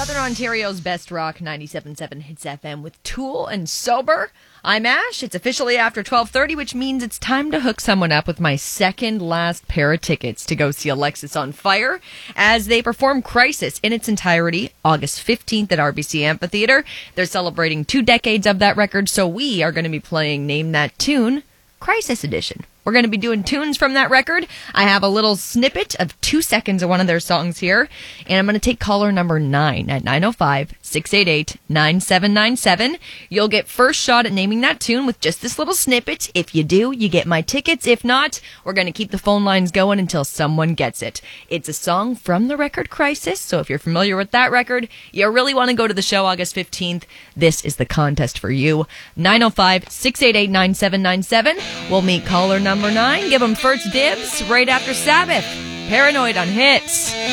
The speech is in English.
Southern Ontario's best rock, 97.7 Hits FM with Tool and Sober. I'm Ash. It's officially after 12:30, which means it's time to hook someone up with my second last pair of tickets to go see Alexisonfire as they perform Crisis in its entirety August 15th at RBC Amphitheater. They're celebrating 2 decades of that record, so we are going to be playing Name That Tune, Crisis Edition. We're going to be doing tunes from that record. I have a little snippet of 2 seconds of one of their songs here, and I'm going to take caller number 9 at 905-688-9797. You'll get first shot at naming that tune with just this little snippet. If you do, you get my tickets. If not, we're going to keep the phone lines going until someone gets it. It's a song from the record Crisis, so if you're familiar with that record, you really want to go to the show August 15th. This is the contest for you. 905-688-9797. We'll meet caller number 9. Give them first dibs right after Sabbath. Paranoid on Hits.